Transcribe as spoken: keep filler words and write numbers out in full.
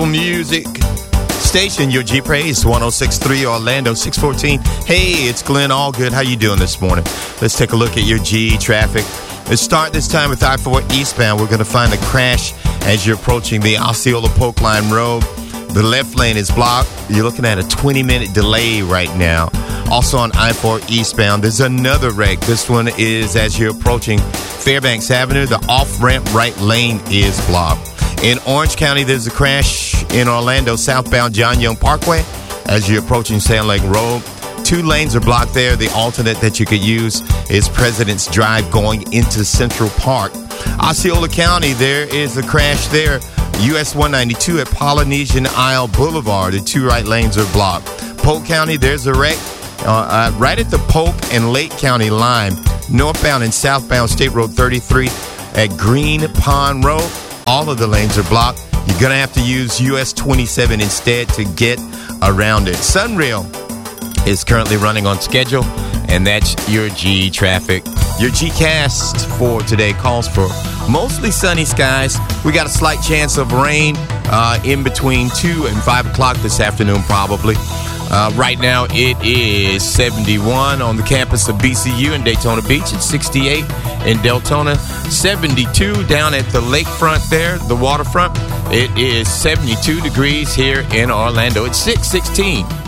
Music station, your G Praise, one oh six point three Orlando, six fourteen. Hey, it's Glenn Allgood. How you doing this morning? Let's take a look at your G traffic. Let's start this time with I four eastbound. We're going to find a crash as you're approaching the Osceola Polk Line Road. The left lane is blocked. You're looking at a twenty-minute delay right now. Also on I four eastbound, there's another wreck. This one is as you're approaching Fairbanks Avenue. The off-ramp right lane is blocked. In Orange County, there's a crash in Orlando, southbound John Young Parkway. As you're approaching Sand Lake Road, two lanes are blocked there. The alternate that you could use is President's Drive going into Central Park. Osceola County, there is a crash there. U S one ninety-two at Polynesian Isle Boulevard. The two right lanes are blocked. Polk County, there's a wreck uh, uh, right at the Polk and Lake County line. Northbound and southbound State Road thirty-three at Green Pond Road. All of the lanes are blocked. You're going to have to use U S twenty-seven instead to get around it. Sunrail is currently running on schedule, and that's your G traffic. Your G-cast for today calls for mostly sunny skies. We got a slight chance of rain uh, in between two and five o'clock this afternoon, probably. Uh, right now, it is seventy-one on the campus of B C U in Daytona Beach. It's sixty-eight in Deltona, seventy-two down at the lakefront there, the waterfront. It is seventy-two degrees here in Orlando. It's six sixteen